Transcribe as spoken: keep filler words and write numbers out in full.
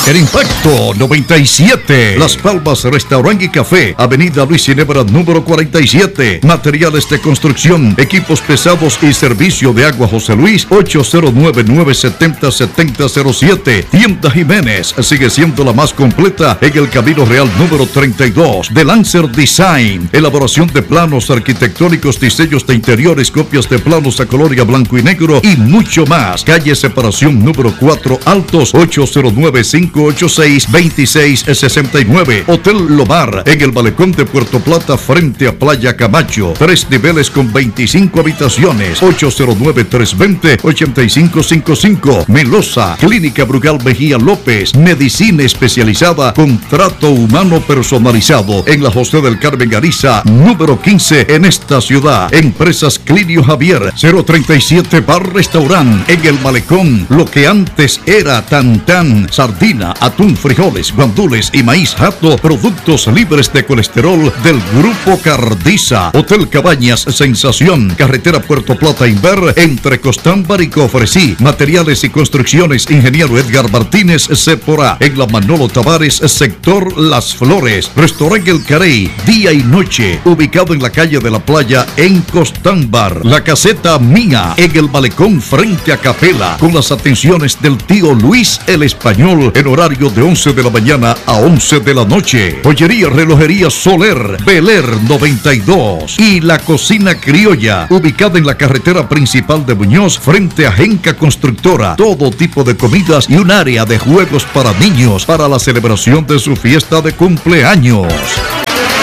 En Impacto noventa y siete, Las Palmas Restaurant y Café, Avenida Luis Ginebra número cuarenta y siete. Materiales de construcción, equipos pesados y servicio de agua José Luis, ocho cero nueve, nueve siete cero, siete cero cero siete. Tienda Jiménez sigue siendo la más completa en el Camino Real número treinta y dos. De Lancer Design, elaboración de planos arquitectónicos, diseños de interiores, copias de planos a color y a blanco y negro y mucho más. Calle Separación número cuatro, Altos, ocho cero nueve, cinco ocho seis, dos seis seis nueve. Hotel Lomar, en el Malecón de Puerto Plata, frente a Playa Camacho. Tres niveles con veinticinco habitaciones. ocho cero nueve, tres dos cero, ocho cinco cinco cinco. Melosa, Clínica Brugal Mejía López. Medicina especializada con trato humano personalizado. En la José del Carmen Ariza, número quince, en esta ciudad. Empresas Clinio Javier, cero treinta y siete Bar Restaurant, en el Malecón. Lo que antes era tan tan. Sardina, atún, frijoles, guandules y maíz jato. Productos libres de colesterol del Grupo Cardiza. Hotel Cabañas Sensación, carretera Puerto Plata Inver, entre Costámbar y Cofresí. Materiales y construcciones, ingeniero Edgar Martínez Cepora. En la Manolo Tavares, sector Las Flores. Restaurante El Carey, día y noche, ubicado en la calle de la Playa en Costámbar. La Caseta Mía, en el Malecón frente a Capela, con las atenciones del tío Luis el Español, en horario de once de la mañana a once de la noche. Joyería Relojería Soler, Beler noventa y dos. Y la Cocina Criolla, ubicada en la carretera principal de Muñoz, frente a Genca Constructora. Todo tipo de comidas y un área de juegos para niños, para la celebración de su fiesta de cumpleaños.